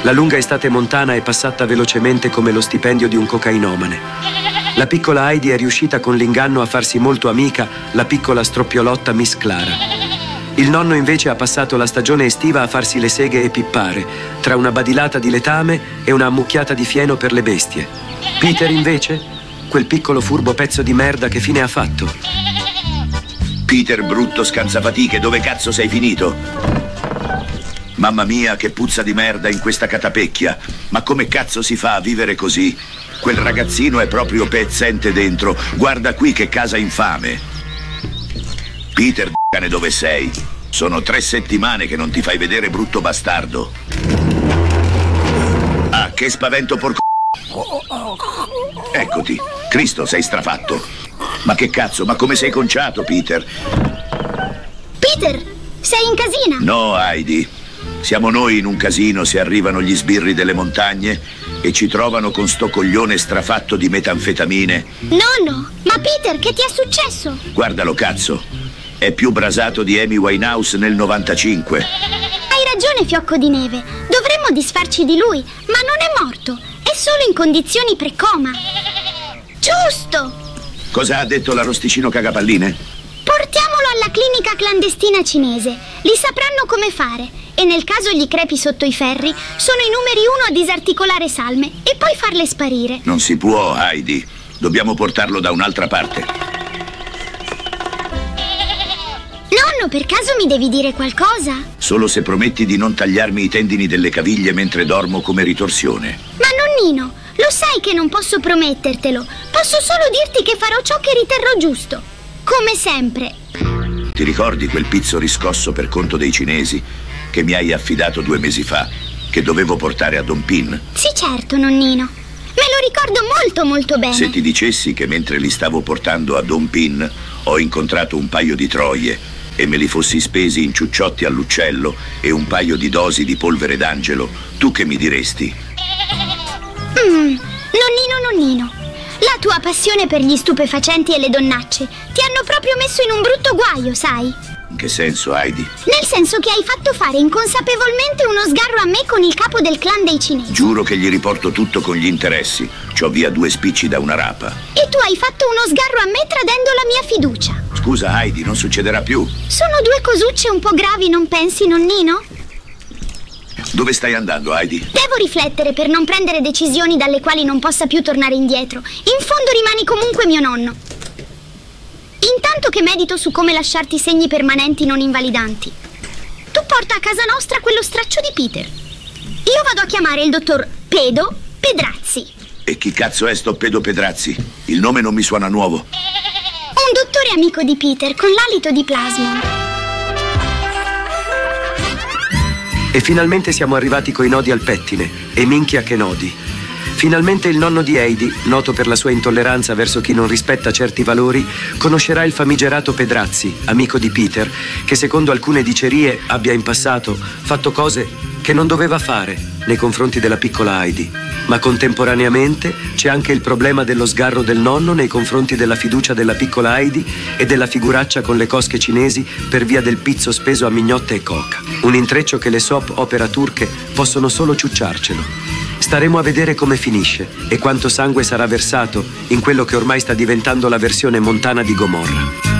La lunga estate montana è passata velocemente come lo stipendio di un cocainomane. La piccola Heidi è riuscita con l'inganno a farsi molto amica la piccola stroppiolotta Miss Clara. Il nonno invece ha passato la stagione estiva a farsi le seghe e pippare, tra una badilata di letame e una ammucchiata di fieno per le bestie. Peter invece? Quel piccolo furbo pezzo di merda, che fine ha fatto? Peter, brutto scansafatiche, dove cazzo sei finito? Mamma mia, che puzza di merda in questa catapecchia. Ma come cazzo si fa a vivere così? Quel ragazzino è proprio pezzente dentro. Guarda qui che casa infame. Peter, cane, dove sei? Sono 3 settimane che non ti fai vedere, brutto bastardo. Ah, che spavento, porco. Eccoti. Cristo, sei strafatto. Ma che cazzo, ma come sei conciato, Peter? Peter, sei in casina? No, Heidi. Siamo noi in un casino se arrivano gli sbirri delle montagne e ci trovano con sto coglione strafatto di metanfetamine. Nonno, ma Peter, che ti è successo? Guardalo, cazzo. È più brasato di Amy Winehouse nel 95. Hai ragione, fiocco di neve. Dovremmo disfarci di lui, ma non è morto. È solo in condizioni precoma. Giusto! Cosa ha detto l'arrosticino cagapalline? Portiamolo alla clinica clandestina cinese. Li sapranno come fare. E nel caso gli crepi sotto i ferri, sono i numeri 1 a disarticolare salme e poi farle sparire. Non si può, Heidi. Dobbiamo portarlo da un'altra parte. Nonno, per caso mi devi dire qualcosa? Solo se prometti di non tagliarmi i tendini delle caviglie mentre dormo come ritorsione. Ma nonnino, lo sai che non posso promettertelo. Posso solo dirti che farò ciò che riterrò giusto. Come sempre. Ti ricordi quel pizzo riscosso per conto dei cinesi che mi hai affidato 2 mesi fa, che dovevo portare a Don Pin? Sì, certo, nonnino. Me lo ricordo molto molto bene. Se ti dicessi che mentre li stavo portando a Don Pin ho incontrato un paio di troie e me li fossi spesi in ciucciotti all'uccello e un paio di dosi di polvere d'angelo, tu che mi diresti? Nonnino, la tua passione per gli stupefacenti e le donnacce ti hanno proprio messo in un brutto guaio, sai? In che senso, Heidi? Nel senso che hai fatto fare inconsapevolmente uno sgarro a me con il capo del clan dei cinesi. Giuro che gli riporto tutto con gli interessi. C'ho via 2 spicci da una rapa. E tu hai fatto uno sgarro a me tradendo la mia fiducia. Scusa, Heidi, non succederà più. Sono 2 cosucce un po' gravi, non pensi, nonnino? Dove stai andando, Heidi? Devo riflettere per non prendere decisioni dalle quali non possa più tornare indietro. In fondo rimani comunque mio nonno. Intanto che medito su come lasciarti segni permanenti non invalidanti, tu porta a casa nostra quello straccio di Peter. Io vado a chiamare il dottor Pedo Pedrazzi. E chi cazzo è sto Pedo Pedrazzi? Il nome non mi suona nuovo. Un dottore amico di Peter con l'alito di Plasmon. E finalmente siamo arrivati coi nodi al pettine. E minchia che nodi. Finalmente il nonno di Heidi, noto per la sua intolleranza verso chi non rispetta certi valori, conoscerà il famigerato Pedrazzi, amico di Peter, che secondo alcune dicerie abbia in passato fatto cose che non doveva fare nei confronti della piccola Heidi. Ma contemporaneamente c'è anche il problema dello sgarro del nonno nei confronti della fiducia della piccola Heidi e della figuraccia con le cosche cinesi per via del pizzo speso a mignotte e coca. Un intreccio che le soap opera turche possono solo ciucciarcelo. Staremo a vedere come finisce e quanto sangue sarà versato in quello che ormai sta diventando la versione montana di Gomorra.